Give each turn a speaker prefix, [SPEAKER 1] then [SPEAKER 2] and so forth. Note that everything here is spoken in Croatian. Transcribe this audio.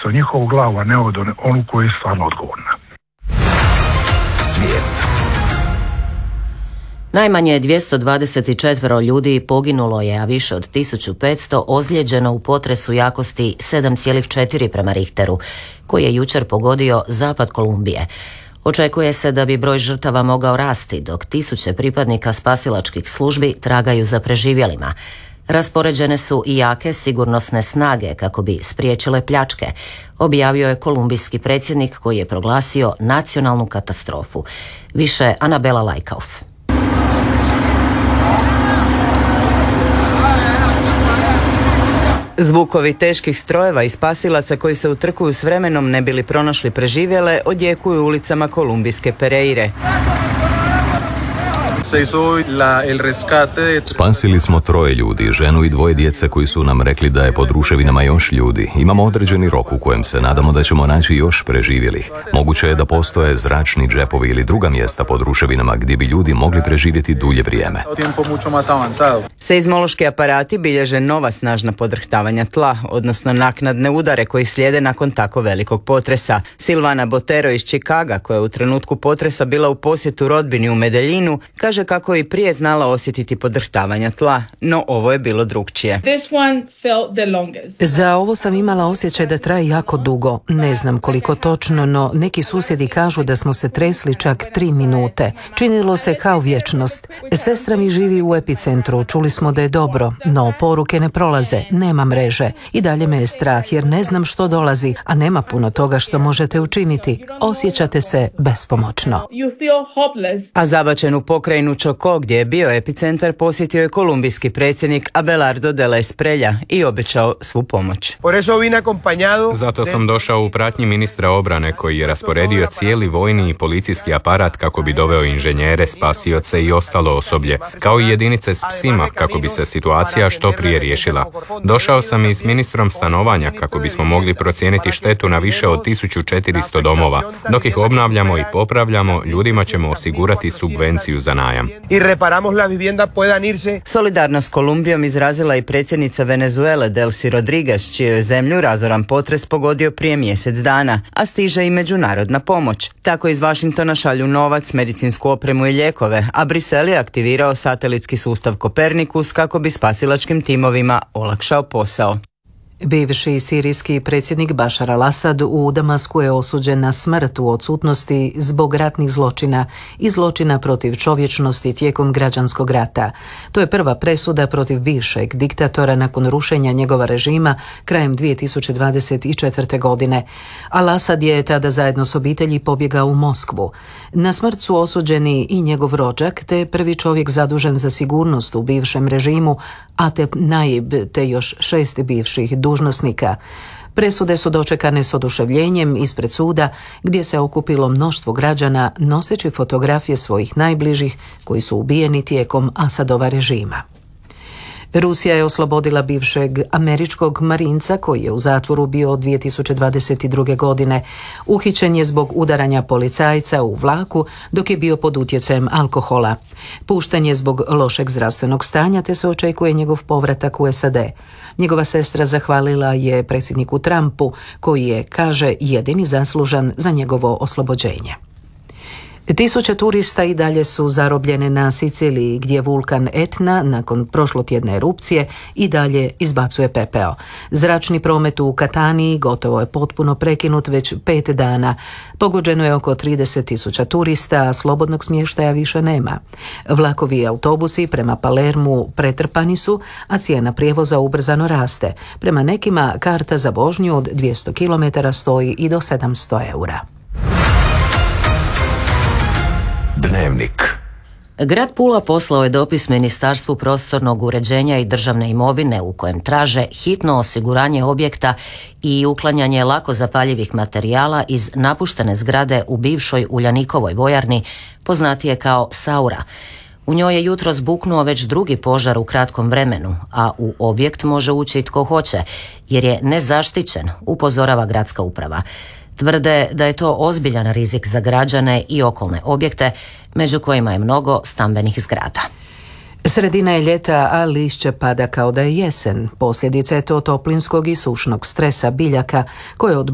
[SPEAKER 1] o njihovu glavu, a ne od onu koja je stvarno odgovorna.
[SPEAKER 2] Svijet.
[SPEAKER 3] Najmanje 224 ljudi poginulo je, a više od 1500 ozlijeđeno u potresu jakosti 7,4 prema Richteru, koji je jučer pogodio zapad Kolumbije. Očekuje se da bi broj žrtava mogao rasti, dok tisuće pripadnika spasilačkih službi tragaju za preživjelima. Raspoređene su i jake sigurnosne snage kako bi spriječile pljačke, objavio je kolumbijski predsjednik koji je proglasio nacionalnu katastrofu. Više Anabela Lajkauf.
[SPEAKER 4] Zvukovi teških strojeva i spasilaca koji se utrkuju s vremenom ne bili pronašli preživjele odjekuju ulicama kolumbijske Pereire.
[SPEAKER 5] Spasili smo 3 ljudi, ženu i 2 djece koji su nam rekli da je pod ruševinama još ljudi. Imamo određeni rok u kojem se nadamo da ćemo naći još preživjelih. Moguće je da postoje zračni džepovi ili druga mjesta pod ruševinama gdje bi ljudi mogli preživjeti dulje vrijeme.
[SPEAKER 4] Seizmološki aparati bilježe nova snažna podrhtavanja tla, odnosno naknadne udare koji slijede nakon tako velikog potresa. Silvana Botero iz Chicaga, koja je u trenutku potresa bila u posjetu rodbini u Medeljinu, kaže kako je i prije znala osjetiti podrhtavanja tla, no ovo je bilo drukčije.
[SPEAKER 6] Za ovo sam imala osjećaj da traje jako dugo. Ne znam koliko točno, no neki susjedi kažu da smo se tresli čak 3 minute. Činilo se kao vječnost. Sestra mi živi u epicentru, čuli smo da je dobro, no poruke ne prolaze, nema mreže. I dalje me je strah jer ne znam što dolazi, a nema puno toga što možete učiniti. Osjećate se bespomoćno.
[SPEAKER 4] A zabačenu pokrajinu Chocó, gdje je bio epicentar, posjetio je kolumbijski predsjednik Abelardo de la Esprella i obećao svu pomoć.
[SPEAKER 7] Zato sam došao u pratnji ministra obrane koji je rasporedio cijeli vojni i policijski aparat kako bi doveo inženjere, spasioce i ostalo osoblje, kao i jedinice s psima kako bi se situacija što prije riješila. Došao sam i s ministrom stanovanja kako bismo mogli procijeniti štetu na više od 1400 domova. Dok ih obnavljamo i popravljamo, ljudima ćemo osigurati subvenciju za najam.
[SPEAKER 4] Solidarnost s Kolumbijom izrazila i predsjednica Venezuele Delcy Rodriguez, čiju je zemlju razoran potres pogodio prije mjesec dana, a stiže i međunarodna pomoć. Tako iz Washingtona šalju novac, medicinsku opremu i lijekove, a Brisel je aktivirao satelitski sustav Kopernikus kako bi spasilačkim timovima olakšao posao.
[SPEAKER 6] Bivši sirijski predsjednik Bašar al-Asad u Damasku je osuđen na smrt u odsutnosti zbog ratnih zločina i zločina protiv čovječnosti tijekom građanskog rata. To je prva presuda protiv bivšeg diktatora nakon rušenja njegova režima krajem 2024. godine. Al-Asad je tada zajedno s obitelji pobjegao u Moskvu. Na smrt su osuđeni i njegov rođak, te prvi čovjek zadužen za sigurnost u bivšem režimu, Atep Naib, te još 6 bivših dužnosnika. Presude su dočekane s oduševljenjem ispred suda, gdje se okupilo mnoštvo građana noseći fotografije svojih najbližih koji su ubijeni tijekom Asadova režima. Rusija je oslobodila bivšeg američkog marinca koji je u zatvoru bio od 2022. godine. Uhićen je zbog udaranja policajca u vlaku dok je bio pod utjecajem alkohola. Pušten je zbog lošeg zdravstvenog stanja te se očekuje njegov povratak u SAD. Njegova sestra zahvalila je predsjedniku Trumpu koji je, kaže, jedini zaslužan za njegovo oslobođenje. Tisuće turista i dalje su zarobljene na Siciliji gdje vulkan Etna nakon prošlotjedne erupcije i dalje izbacuje pepeo. Zračni promet u Kataniji gotovo je potpuno prekinut već 5 dana. Pogođeno je oko 30.000 turista, a slobodnog smještaja više nema. Vlakovi i autobusi prema Palermu pretrpani su, a cijena prijevoza ubrzano raste. Prema nekima karta za vožnju od 200 km stoji i do 700 eura.
[SPEAKER 2] Dnevnik.
[SPEAKER 3] Grad Pula poslao je dopis Ministarstvu prostornog uređenja i državne imovine u kojem traže hitno osiguranje objekta i uklanjanje lako zapaljivih materijala iz napuštene zgrade u bivšoj Uljanikovoj vojarni, poznatije kao Saura. U njoj je jutros buknuo već drugi požar u kratkom vremenu, a u objekt može ući tko hoće, jer je nezaštićen, upozorava gradska uprava. Tvrde da je to ozbiljan rizik za građane i okolne objekte, među kojima je mnogo stambenih zgrada.
[SPEAKER 6] Sredina je ljeta, a lišće pada kao da je jesen. Posljedica je to toplinskog i sušnog stresa biljaka koje